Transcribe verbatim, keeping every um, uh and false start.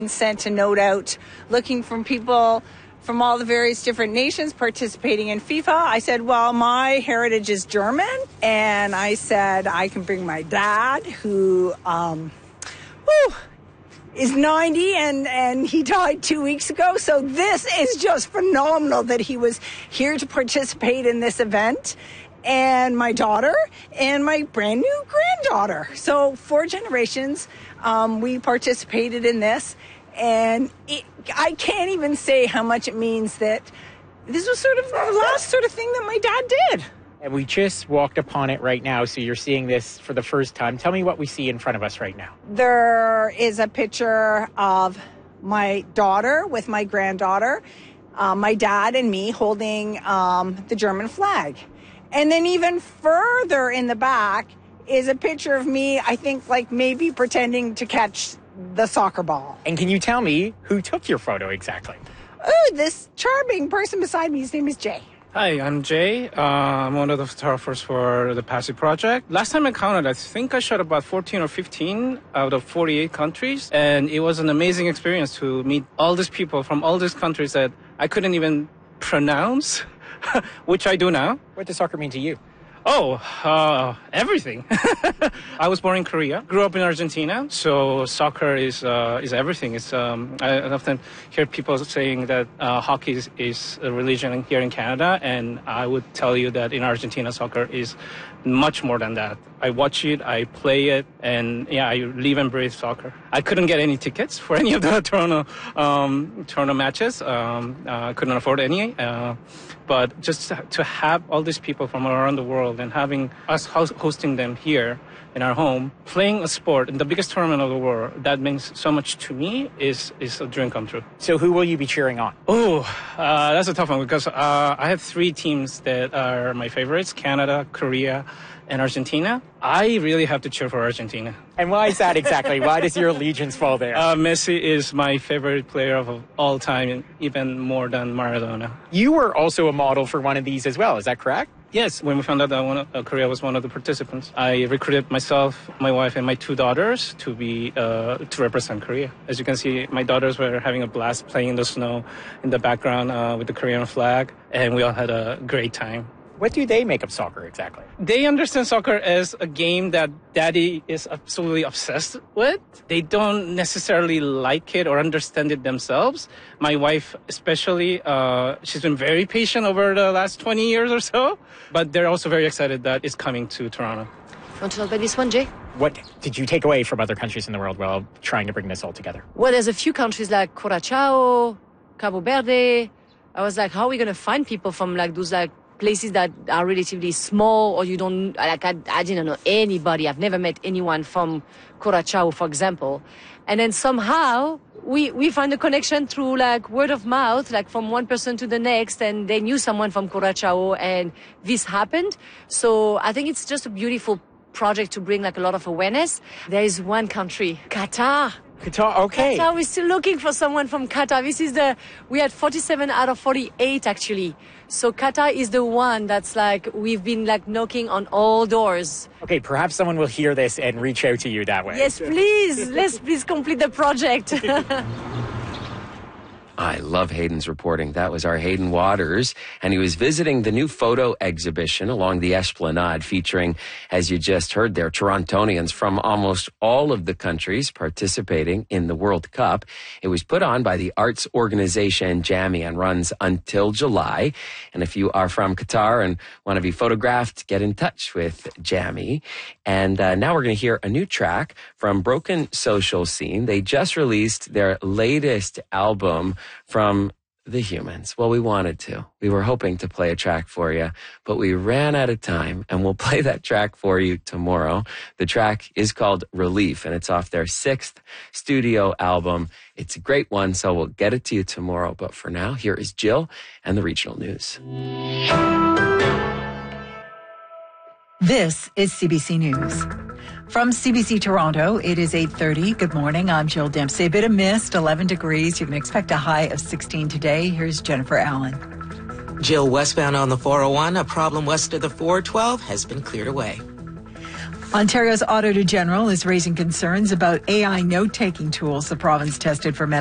Sent a note out looking for people from all the various different nations participating in FIFA. I said, well, my heritage is German. And I said, I can bring my dad, who um, whew, is ninety, and, and he died two weeks ago. So this is just phenomenal that he was here to participate in this event. And my daughter and my brand new granddaughter. So four generations, um, we participated in this. And it, I can't even say how much it means that this was sort of the last sort of thing that my dad did. And we just walked upon it right now, so you're seeing this for the first time. Tell me what we see in front of us right now. There is a picture of my daughter with my granddaughter, uh, my dad and me holding um, the German flag. And then even further in the back is a picture of me, I think, like maybe pretending to catch the soccer ball. And can you tell me who took your photo exactly? Oh, this charming person beside me, his name is Jay. Hi, I'm Jay. Uh, I'm one of the photographers for the Passy Project. Last time I counted, I think I shot about fourteen or fifteen out of forty-eight countries. And it was an amazing experience to meet all these people from all these countries that I couldn't even pronounce, which I do now. What does soccer mean to you? Oh, uh, everything. I was born in Korea, grew up in Argentina, so soccer is uh, is everything. It's um, I often hear people saying that uh, hockey is, is a religion here in Canada, and I would tell you that in Argentina, soccer is much more than that. I watch it, I play it, and yeah, I live and breathe soccer. I couldn't get any tickets for any of the Toronto um, Toronto matches. Um, uh, I couldn't afford any. Uh, but just to have all these people from around the world and having us hosting them here in our home, playing a sport in the biggest tournament of the world, that means so much to me, is is a dream come true. So who will you be cheering on? Oh, uh, that's a tough one because uh, I have three teams that are my favorites, Canada, Korea, and Argentina. I really have to cheer for Argentina. And why is that exactly? Why does your allegiance fall there? Uh, Messi is my favorite player of all time, even more than Maradona. You were also a model for one of these as well, is that correct? Yes, when we found out that one, uh, Korea was one of the participants, I recruited myself, my wife, and my two daughters to be uh, to represent Korea. As you can see, my daughters were having a blast playing in the snow in the background uh, with the Korean flag, and we all had a great time. What do they make of soccer exactly? They understand soccer as a game that daddy is absolutely obsessed with. They don't necessarily like it or understand it themselves. My wife especially, uh, she's been very patient over the last twenty years or so, but they're also very excited that it's coming to Toronto. You want to talk about this one, Jay? What did you take away from other countries in the world while trying to bring this all together? Well, there's a few countries like Curaçao, Cabo Verde. I was like, how are we going to find people from like those like places that are relatively small, or you don't, like, I, I didn't know anybody. I've never met anyone from Curaçao, for example. And then somehow we, we found a connection through like word of mouth, like from one person to the next, and they knew someone from Curaçao, and this happened. So I think it's just a beautiful project to bring like a lot of awareness. There is one country, Qatar. Qatar, okay. Qatar, we're still looking for someone from Qatar. This is the, we had forty-seven out of forty-eight actually. So Qatar is the one that's like, we've been like knocking on all doors. Okay, perhaps someone will hear this and reach out to you that way. Yes, please. Let's please complete the project. I love Hayden's reporting. That was our Hayden Waters, and he was visiting the new photo exhibition along the Esplanade featuring, as you just heard there, Torontonians from almost all of the countries participating in the World Cup. It was put on by the arts organization Jammy and runs until July. And if you are from Qatar and want to be photographed, get in touch with Jammy. And uh, now we're going to hear a new track from Broken Social Scene. They just released their latest album from The Humans. Well, we wanted to. We were hoping to play a track for you, but we ran out of time, and we'll play that track for you tomorrow. The track is called Relief, and it's off their sixth studio album. It's a great one, so we'll get it to you tomorrow. But for now, here is Jill and the regional news. This is C B C News. From C B C Toronto, it is eight thirty. Good morning. I'm Jill Dempsey. A bit of mist, eleven degrees. You can expect a high of sixteen today. Here's Jennifer Allen. Jill, westbound on the four oh one, a problem west of the four twelve has been cleared away. Ontario's Auditor General is raising concerns about A I note-taking tools the province tested for medical